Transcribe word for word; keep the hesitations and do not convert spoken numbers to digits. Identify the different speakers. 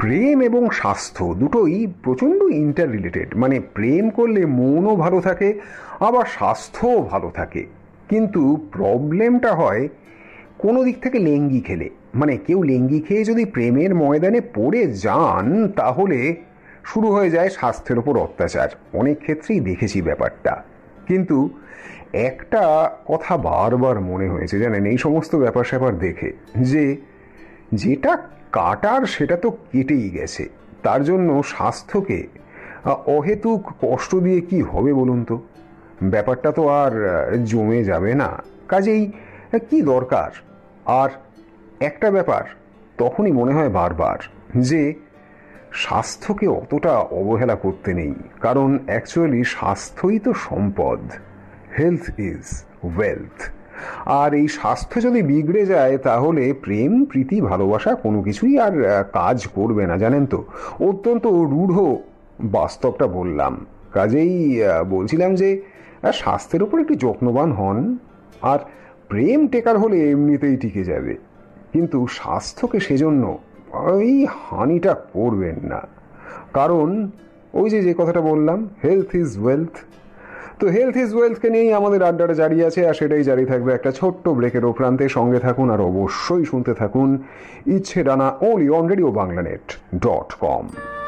Speaker 1: প্রেম এবং স্বাস্থ্য দুটোই প্রচণ্ড ইন্টার রিলেটেড। মানে প্রেম করলে মনও ভালো থাকে, আবার স্বাস্থ্যও ভালো থাকে। কিন্তু প্রবলেমটা হয় কোনো দিক থেকে লেঙ্গি খেলে। মানে কেউ লেঙ্গি খেয়ে যদি প্রেমের ময়দানে পড়ে যান, তাহলে শুরু হয়ে যায় স্বাস্থ্যের ওপর অত্যাচার। অনেক ক্ষেত্রেই দেখেছি ব্যাপারটা। কিন্তু একটা কথা বারবার মনে হয়েছে জানেন, এই সমস্ত ব্যাপার স্যাপার দেখে, যে যেটা কাটার সেটা তো কেটেই গেছে। তার জন্য স্বাস্থ্যকে অহেতুক কষ্ট দিয়ে কি হবে বলুন তো? ব্যাপারটা তো আর জমে যাবে না। কাজেই কি দরকার? আর একটা ব্যাপার তখনই মনে হয় বারবার, যে স্বাস্থ্যকে অতটা অবহেলা করতে নেই। কারণ অ্যাকচুয়ালি স্বাস্থ্যই তো সম্পদ। Health is wealth. আর এই স্বাস্থ্য যদি বিগড়ে যায়, তাহলে প্রেম, প্রীতি, ভালোবাসা কোনো কিছুই আর কাজ করবে না, জানেন তো। অত্যন্ত রূঢ় বাস্তবটা বললাম। কাজেই বলছিলাম যে স্বাস্থ্যের উপর একটু যত্নবান হন, আর প্রেম টেকার হলে এমনিতেই টিকে যাবে। কিন্তু স্বাস্থ্যকে সেজন্য ওই হানিটা করবেন না। কারণ ওই যে যে কথাটা বললাম, হেলথ ইজ ওয়েলথ। তো হেলথ ইজ ওয়েলথকে নিয়েই আমাদের আড্ডাটা জারি আছে, আর সেটাই জারি থাকবে একটা ছোট্ট ব্রেকের প্রান্তে। সঙ্গে থাকুন, আর অবশ্যই শুনতে থাকুন ইচ্ছে ডানা, only on radio Bangla net dot com.